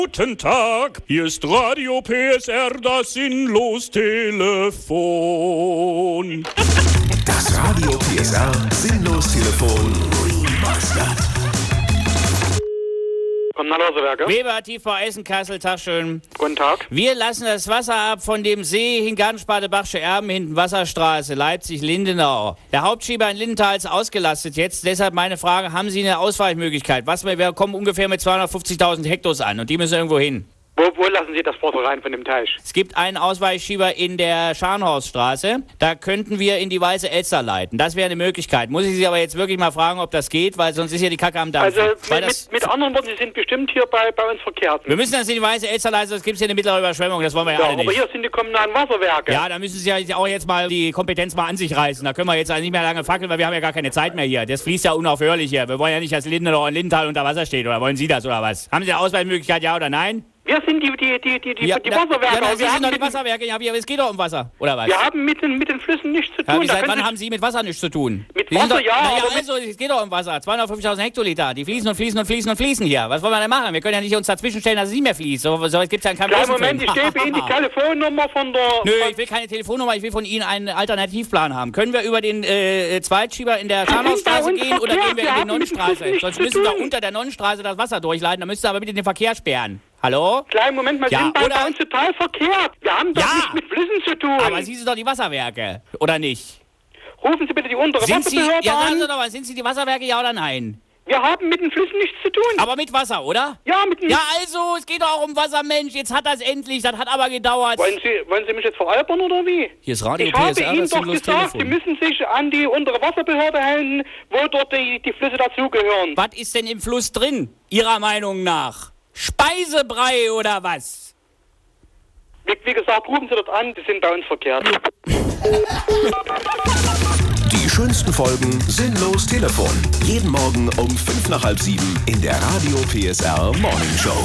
Guten Tag, hier ist Radio PSR, das Sinnlos-Telefon. Das Radio PSR Sinnlos-Telefon Remastered. Kommunalwasserwerke. Weber, TV Eisenkassel, Tag schön. Guten Tag. Wir lassen das Wasser ab von dem See in Gartenspade-Bachsche Erben hinten Wasserstraße, Leipzig-Lindenau. Der Hauptschieber in Lindenthal ist ausgelastet jetzt, deshalb meine Frage, haben Sie eine Ausweichmöglichkeit? Wir kommen ungefähr mit 250.000 Hektos an und die müssen irgendwo hin. Wo lassen Sie das Wasser rein von dem Teich? Es gibt einen Ausweichschieber in der Scharnhorststraße, da könnten wir in die Weiße Elster leiten. Das wäre eine Möglichkeit. Muss ich Sie aber jetzt wirklich mal fragen, ob das geht, weil sonst ist ja die Kacke am Dampfen. Also mit anderen Worten, Sie sind bestimmt hier bei uns verkehrt. Wir müssen das in die Weiße Elster leiten, sonst gibt es hier eine mittlere Überschwemmung, das wollen wir ja alle nicht. Aber hier sind die kommunalen Wasserwerke. Ja, da müssen Sie ja auch jetzt mal die Kompetenz mal an sich reißen. Da können wir jetzt also nicht mehr lange fackeln, weil wir haben ja gar keine Zeit mehr hier. Das fließt ja unaufhörlich hier. Wir wollen ja nicht, dass Lindenau und Lindenthal unter Wasser steht. Oder wollen Sie das oder was? Haben Sie eine Ausweichmöglichkeit, ja oder nein? Wir sind die Wasserwerke. Ja, Sie sind doch die Wasserwerke. Ja, es geht doch um Wasser, oder was? Wir haben mit den Flüssen nichts zu tun. Ja, seit wann haben Sie mit Wasser nichts zu tun? Mit Wasser, es geht doch um Wasser. 250.000 Hektoliter. Die fließen und fließen und fließen und fließen hier. Was wollen wir denn machen? Wir können ja nicht uns dazwischenstellen, dass es nicht mehr fließt. So gibt es ja keinen Kleinen Moment, ich gebe Ihnen die Telefonnummer von der... Nö, ich will keine Telefonnummer, ich will von Ihnen einen Alternativplan haben. Können wir über den Zweitschieber in der Scharnhorststraße gehen oder gehen wir in die Nonnenstraße? Sonst müssen wir unter der Nonnenstraße das Wasser durchleiten. Da müsst ihr aber bitte den Verkehr sperren. Hallo? Kleinen Moment mal, Ja, sind bei uns total verkehrt. Wir haben doch Ja. nichts mit Flüssen zu tun. Aber Sie sind doch die Wasserwerke, oder nicht? Rufen Sie bitte die untere Sind Sie, Wasserbehörde ja, sagen an. Sie doch mal, sind Sie die Wasserwerke, ja oder nein? Wir haben mit den Flüssen nichts zu tun. Aber mit Wasser, oder? Ja, mit den... Ja, also, es geht doch auch um Wasser, Mensch. Jetzt hat das endlich, das hat aber gedauert. Wollen Sie mich jetzt veralbern oder wie? Hier ist Radio Ich habe PSR, Ihnen das doch sinnlos gesagt, Sie Telefon. müssen sich an die untere Wasserbehörde halten, wo dort die Flüsse dazugehören. Was ist denn im Fluss drin, Ihrer Meinung nach? Speisebrei oder was? Wie gesagt, rufen Sie dort an, die sind bei uns verkehrt. Die schönsten Folgen Sinnlos Telefon. Jeden Morgen um 5 nach halb 7 in der Radio PSR Morning Show.